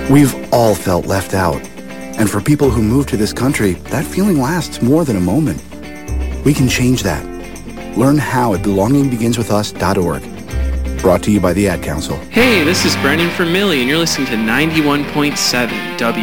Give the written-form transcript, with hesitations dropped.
We've all felt left out. And for people who move to this country, that feeling lasts more than a moment. We can change that. Learn how at belongingbeginswithus.org. Brought to you by the Ad Council. Hey, this is Brendan from Millie, and you're listening to 91.7 W.